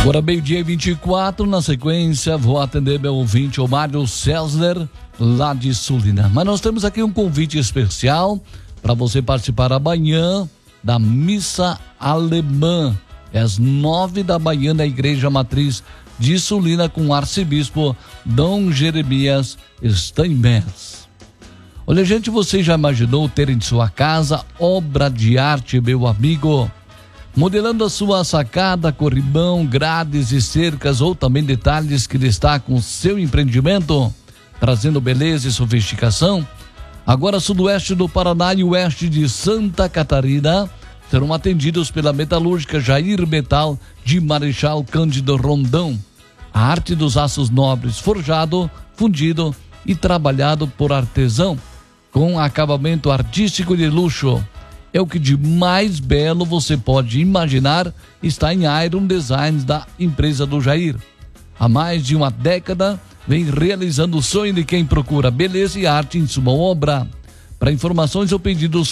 Agora meio-dia e 24, na sequência vou atender meu ouvinte, o Mário César, lá de Sulina. Mas nós temos aqui um convite especial para você participar amanhã da missa alemã. É às 9 da manhã na Igreja Matriz de Sulina com o arcebispo Dom Jeremias Steinmetz. Olha, gente, você já imaginou ter em sua casa obra de arte, meu amigo? Modelando a sua sacada, corrimão, grades e cercas ou também detalhes que destacam o seu empreendimento, trazendo beleza e sofisticação. Agora, sudoeste do Paraná e oeste de Santa Catarina serão atendidos pela metalúrgica Jair Metal de Marechal Cândido Rondão. A arte dos aços nobres, forjado, fundido e trabalhado por artesão, com acabamento artístico de luxo. É o que de mais belo você pode imaginar está em Iron Designs da empresa do Jair. Há mais de uma década vem realizando o sonho de quem procura beleza e arte em sua obra. Para informações ou pedidos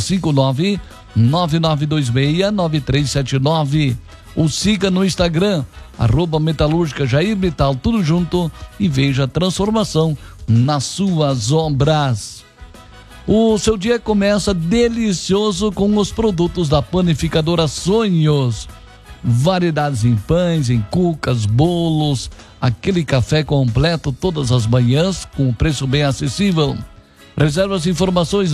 459-9926-9379. Ou siga no Instagram, @metalúrgica Jair Metal, tudo junto, e veja a transformação nas suas obras. O seu dia começa delicioso com os produtos da panificadora Sonhos. Variedades em pães, em cucas, bolos, aquele café completo todas as manhãs com um preço bem acessível. Reservas e informações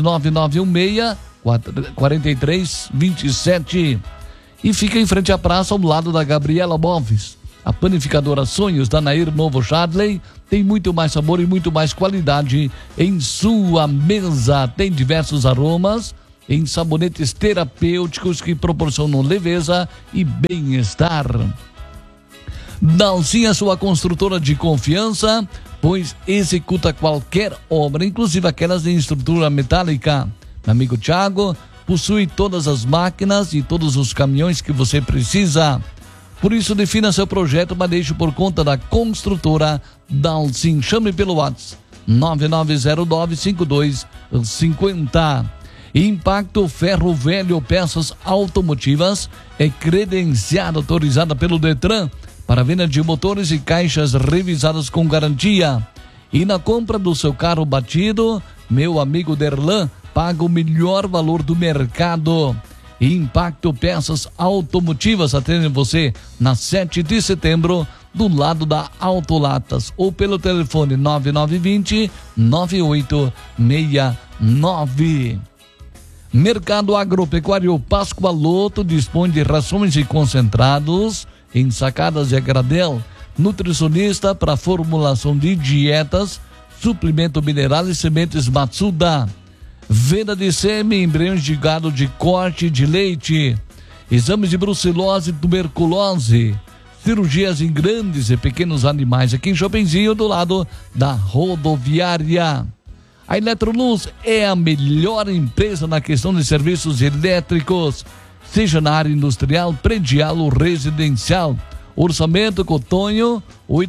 9916-4327. E fica em frente à praça ao lado da Gabriela Móveis. A panificadora Sonhos da Nair Novo Chadley tem muito mais sabor e muito mais qualidade em sua mesa. Tem diversos aromas em sabonetes terapêuticos que proporcionam leveza e bem-estar. Dalcinha, sua construtora de confiança, pois executa qualquer obra, inclusive aquelas em estrutura metálica. Meu amigo Thiago possui todas as máquinas e todos os caminhões que você precisa. Por isso, defina seu projeto, mas deixe por conta da construtora Dalcin. Chame pelo WhatsApp 99095250. Impacto Ferro Velho, peças automotivas, é credenciada, autorizada pelo Detran para venda de motores e caixas revisadas com garantia. E na compra do seu carro batido, meu amigo Derlan paga o melhor valor do mercado. Impacto Peças Automotivas atende você na 7 de setembro, do lado da Autolatas, ou pelo telefone 9920-9869. Mercado Agropecuário Pascoaloto dispõe de rações e concentrados em sacadas e a granel, nutricionista para formulação de dietas, suplemento mineral e sementes Matsuda. Venda de sêmen, embriões de gado de corte de leite, exames de brucelose e tuberculose, cirurgias em grandes e pequenos animais, aqui em Chopinzinho, do lado da rodoviária. A Eletroluz é a melhor empresa na questão de serviços elétricos, seja na área industrial, predial ou residencial. Orçamento Cotonho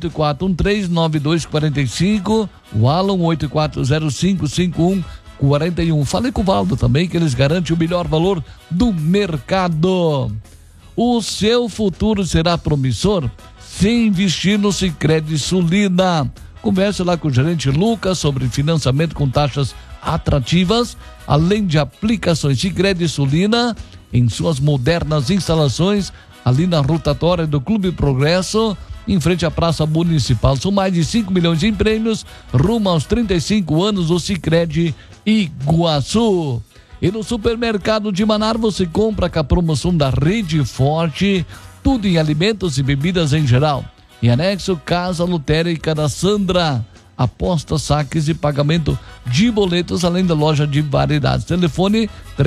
8413-9245, o Alan 84055141. Falei com o Valdo também, que eles garantem o melhor valor do mercado. O seu futuro será promissor se investir no Sicredi Sulina. Converse lá com o gerente Lucas sobre financiamento com taxas atrativas, além de aplicações Sicredi Sulina em suas modernas instalações ali na rotatória do Clube Progresso, em frente à Praça Municipal. São mais de 5 milhões em prêmios, rumo aos 35 anos do Sicredi Iguaçu. E no Supermercado de Manar você compra com a promoção da Rede Forte, tudo em alimentos e bebidas em geral. Em anexo, Casa Lotérica da Sandra, aposta, saques e pagamento de boletos, além da loja de variedades. Telefone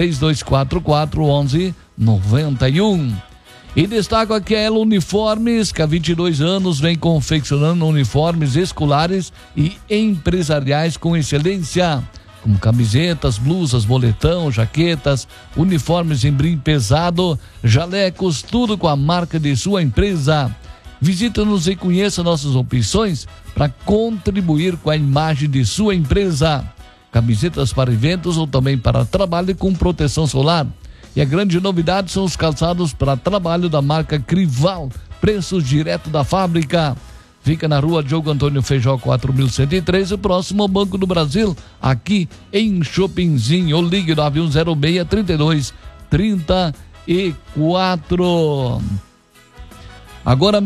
3244-1191. E destaco aqui a Elo Uniformes, que há 22 anos vem confeccionando uniformes escolares e empresariais com excelência, como camisetas, blusas, boletão, jaquetas, uniformes em brim pesado, jalecos, tudo com a marca de sua empresa. Visita-nos e conheça nossas opções para contribuir com a imagem de sua empresa. Camisetas para eventos ou também para trabalho com proteção solar. E a grande novidade são os calçados para trabalho da marca Crival, preços direto da fábrica. Fica na rua Diogo Antônio Feijó 4103, o próximo ao Banco do Brasil, aqui em Chopinzinho. Ligue 9106-3234. Agora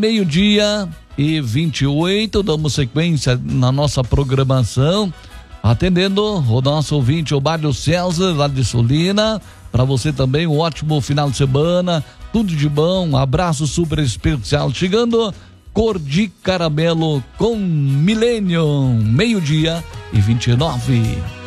12:28, damos sequência na nossa programação, atendendo o nosso ouvinte, o Mário César, lá de Sulina. Para você também, um ótimo final de semana, tudo de bom, um abraço super especial. Chegando, Cor de Caramelo com Millennium, 12:29.